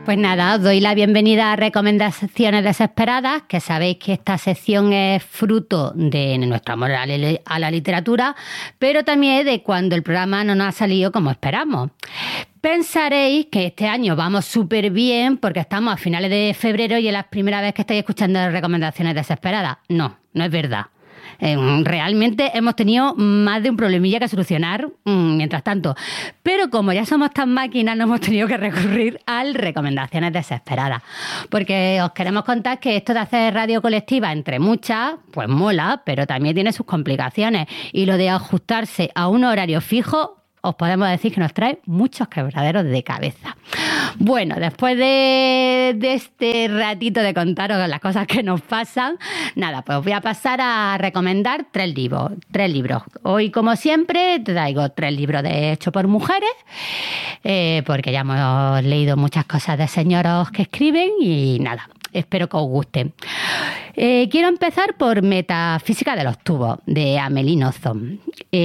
Pues nada, os doy la bienvenida a Recomendaciones Desesperadas, que sabéis que esta sección es fruto de nuestro amor a la literatura, pero también de cuando el programa no nos ha salido como esperamos. Pensaréis que este año vamos súper bien porque estamos a finales de febrero y es la primera vez que estáis escuchando Recomendaciones Desesperadas. No, no es verdad. Realmente hemos tenido más de un problemilla que solucionar mientras tanto. Pero como ya somos tan máquinas, no hemos tenido que recurrir a recomendaciones desesperadas. Porque os queremos contar que esto de hacer radio colectiva entre muchas, pues mola, pero también tiene sus complicaciones. Y lo de ajustarse a un horario fijo, os podemos decir que nos trae muchos quebraderos de cabeza. Bueno, después de este ratito de contaros las cosas que nos pasan, nada, pues os voy a pasar a recomendar tres libros. Hoy, como siempre, traigo 3 libros hechos por mujeres, porque ya hemos leído muchas cosas de señoros que escriben y nada, espero que os gusten. Quiero empezar por Metafísica de los tubos, de Amélie Nothomb.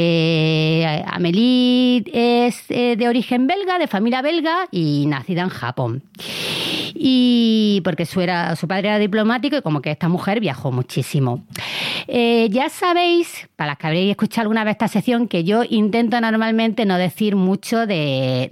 Amélie es de origen belga, de familia belga y nacida en Japón. Y porque su padre era diplomático y como que esta mujer viajó muchísimo. Ya sabéis, para las que habréis escuchado alguna vez esta sección, que yo intento normalmente no decir mucho de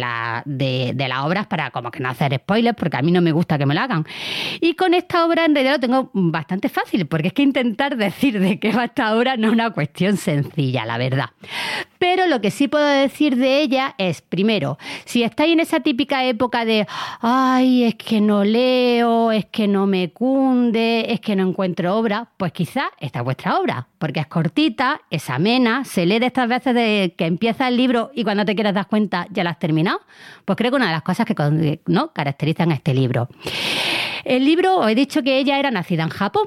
las obras para como que no hacer spoilers, porque a mí no me gusta que me lo hagan. Y con esta obra en realidad lo tengo bastante fácil, porque es que intentar decir de qué va esta obra no es una cuestión sencilla, la verdad. Pero lo que sí puedo decir de ella es, primero, si estáis en esa típica época de ay, es que no leo, es que no me cunde, es que no encuentro obra, pues quizás esta es vuestra obra, porque es cortita, es amena, se lee de estas veces de que empieza el libro y cuando te quieres dar cuenta ya lo has terminado. Pues creo que una de las cosas que caracterizan a este libro. El libro, os he dicho que ella era nacida en Japón.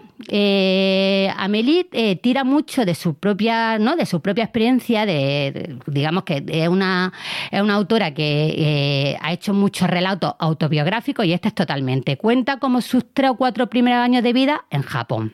Amélie tira mucho de su propia experiencia, digamos que es una autora que ha hecho muchos relatos autobiográficos y este es totalmente. Cuenta como sus 3 o 4 primeros años de vida en Japón.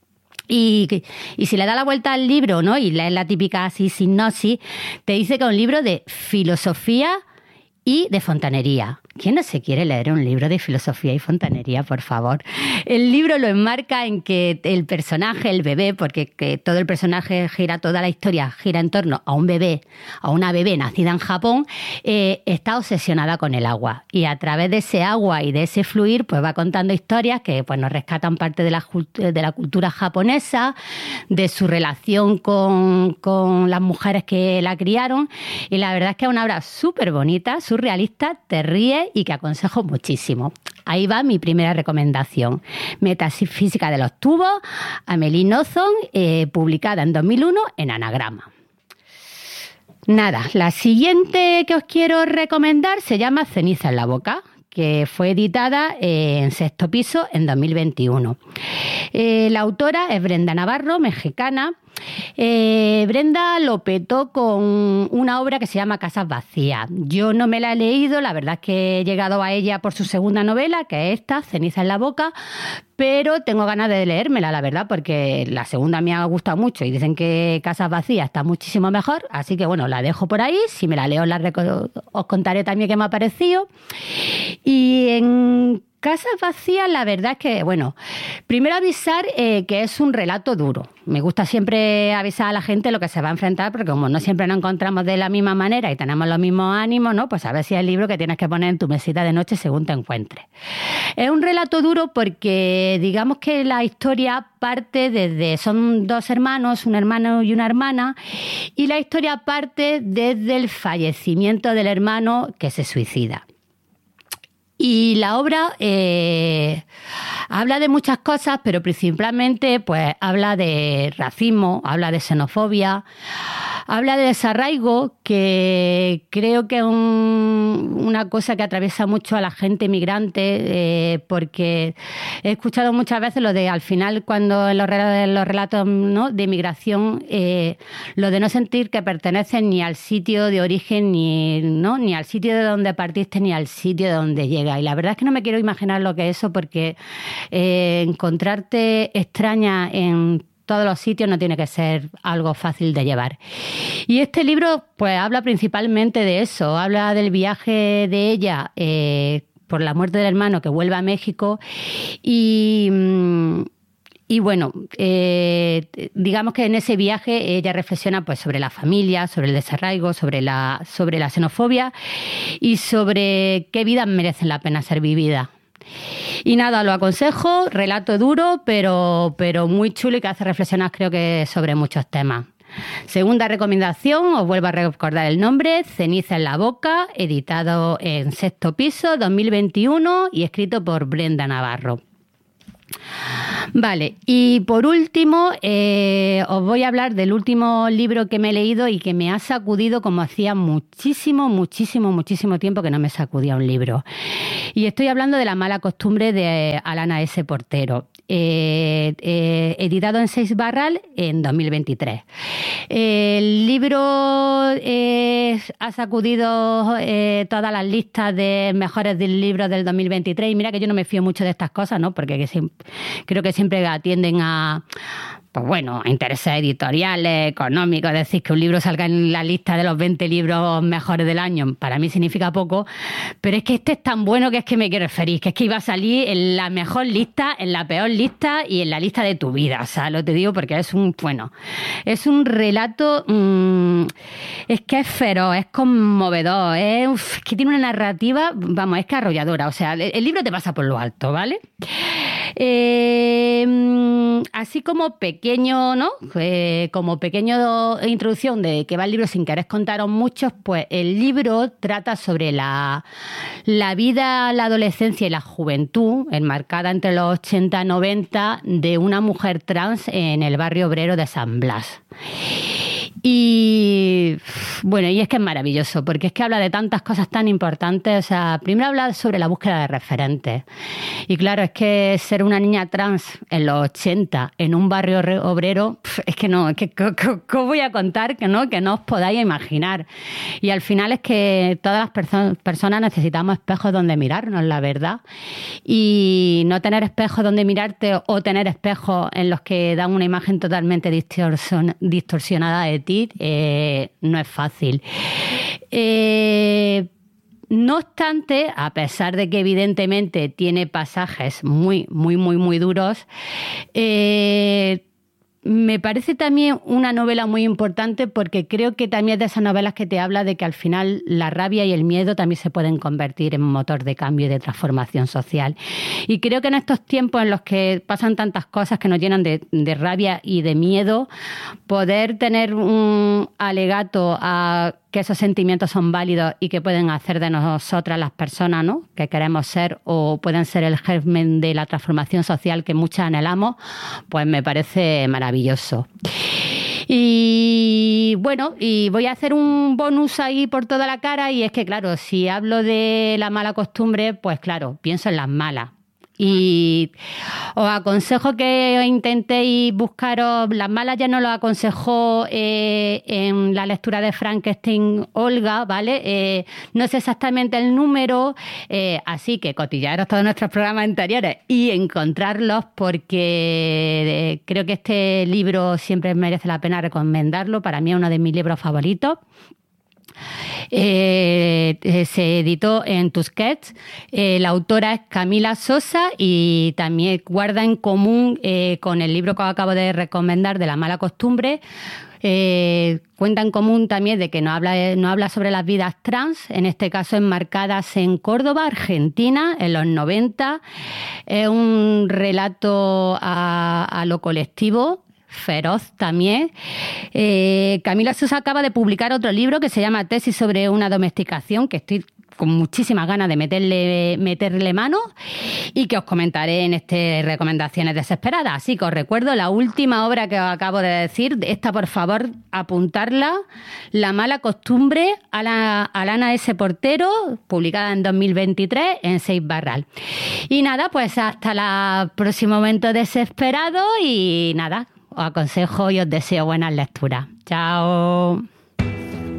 Y si le da la vuelta al libro, ¿no? Y lees la típica así sinopsis, te dice que es un libro de filosofía y de fontanería. ¿Quién no se quiere leer un libro de filosofía y fontanería, por favor? El libro lo enmarca en que el personaje, el bebé, porque que todo el personaje toda la historia gira en torno a un bebé, a una bebé nacida en Japón, está obsesionada con el agua. Y a través de ese agua y de ese fluir, pues va contando historias que pues, nos rescatan parte de la cultura japonesa, de su relación con las mujeres que la criaron. Y la verdad es que es una obra súper bonita, surrealista, te ríes y que aconsejo muchísimo. Ahí va mi primera recomendación. Metafísica de los tubos, Amélie Nothomb, publicada en 2001 en Anagrama. Nada, la siguiente que os quiero recomendar se llama Ceniza en la boca, que fue editada en Sexto Piso en 2021. La autora es Brenda Navarro, mexicana. Brenda lo petó con una obra que se llama Casas vacías. Yo no me la he leído, la verdad es que he llegado a ella por su segunda novela, que es esta, Ceniza en la boca, pero tengo ganas de leérmela, la verdad, porque la segunda me ha gustado mucho y dicen que Casas vacías está muchísimo mejor, así que bueno, la dejo por ahí, si me la leo os contaré también qué me ha parecido. Y en Casas vacías, la verdad es que, bueno, primero avisar que es un relato duro. Me gusta siempre avisar a la gente lo que se va a enfrentar, porque como no siempre nos encontramos de la misma manera y tenemos los mismos ánimos, ¿no? Pues a ver si es el libro que tienes que poner en tu mesita de noche según te encuentres. Es un relato duro porque digamos que la historia parte son 2 hermanos, un hermano y una hermana, y la historia parte desde el fallecimiento del hermano que se suicida. Y la obra habla de muchas cosas, pero principalmente pues habla de racismo, habla de xenofobia, habla de desarraigo, que creo que es una cosa que atraviesa mucho a la gente migrante, porque he escuchado muchas veces lo de al final cuando en los relatos, ¿no?, de migración, lo de no sentir que pertenecen ni al sitio de origen, ni al sitio de donde partiste, ni al sitio de donde llegas. Y la verdad es que no me quiero imaginar lo que es eso, porque encontrarte extraña en todos los sitios no tiene que ser algo fácil de llevar. Y este libro pues habla principalmente de eso, habla del viaje de ella por la muerte del hermano, que vuelve a México y bueno, digamos que en ese viaje ella reflexiona pues sobre la familia, sobre el desarraigo, sobre la xenofobia y sobre qué vidas merecen la pena ser vividas. Y nada, lo aconsejo, relato duro, pero muy chulo y que hace reflexionar, creo que sobre muchos temas. Segunda recomendación, os vuelvo a recordar el nombre, Ceniza en la boca, editado en Sexto Piso, 2021 y escrito por Brenda Navarro. Vale, y por último os voy a hablar del último libro que me he leído y que me ha sacudido como hacía muchísimo tiempo que no me sacudía un libro. Y estoy hablando de La mala costumbre de Alana S. Portero, editado en 6 Barral en 2023. El libro ha sacudido todas las listas de mejores libros del 2023 y mira que yo no me fío mucho de estas cosas, ¿no? Porque creo que siempre atienden a, pues bueno, a intereses editoriales, económicos. Es decir, que un libro salga en la lista de los 20 libros mejores del año, para mí significa poco, pero es que este es tan bueno que es que me quiero referir, que es que iba a salir en la mejor lista, en la peor lista y en la lista de tu vida. O sea, lo te digo porque es un relato, es que es feroz, es conmovedor, es que tiene una narrativa, vamos, es que arrolladora. O sea, el libro te pasa por lo alto, ¿vale? Así como pequeño, ¿no? Como pequeño introducción de que va el libro sin querer contaros muchos, pues el libro trata sobre la vida, la adolescencia y la juventud, enmarcada entre los 80 y 90, de una mujer trans en el barrio obrero de San Blas. Y bueno, y es que es maravilloso, porque es que habla de tantas cosas tan importantes. O sea, primero habla sobre la búsqueda de referentes. Y claro, es que ser una niña trans en los 80, en un barrio obrero, es que no, es que ¿cómo voy a contar que no os podáis imaginar? Y al final es que todas las personas necesitamos espejos donde mirarnos, la verdad. Y no tener espejos donde mirarte o tener espejos en los que dan una imagen totalmente distorsionada de ti, no es fácil. No obstante, a pesar de que evidentemente tiene pasajes muy duros, me parece también una novela muy importante porque creo que también es de esas novelas que te habla de que al final la rabia y el miedo también se pueden convertir en motor de cambio y de transformación social. Y creo que en estos tiempos en los que pasan tantas cosas que nos llenan de rabia y de miedo, poder tener un alegato a que esos sentimientos son válidos y que pueden hacer de nosotras las personas, ¿no?, que queremos ser, o pueden ser el germen de la transformación social que muchas anhelamos, pues me parece maravilloso. Y bueno, y voy a hacer un bonus ahí por toda la cara, y es que claro, si hablo de la mala costumbre, pues claro, pienso en las malas. Y os aconsejo que intentéis buscaros las malas. Ya no lo aconsejo en la lectura de Frankenstein Olga, ¿vale? No sé exactamente el número, así que cotillaros todos nuestros programas anteriores y encontrarlos, porque creo que este libro siempre merece la pena recomendarlo. Para mí es uno de mis libros favoritos. Se editó en Tusquets. La autora es Camila Sosa y también guarda en común con el libro que os acabo de recomendar, de La mala costumbre. Cuenta en común también de que no habla sobre las vidas trans, en este caso enmarcadas en Córdoba, Argentina, en los 90. Es un relato a lo colectivo, feroz también. Camila Sosa acaba de publicar otro libro que se llama Tesis sobre una domesticación, que estoy con muchísimas ganas de meterle mano y que os comentaré en estas recomendaciones desesperadas. Así que os recuerdo la última obra que os acabo de decir, esta por favor apuntarla, La mala costumbre, Alana S. Portero, publicada en 2023 en 6 Barral. Y nada, pues hasta el próximo momento desesperado y nada, os aconsejo y os deseo buenas lecturas. ¡Chao!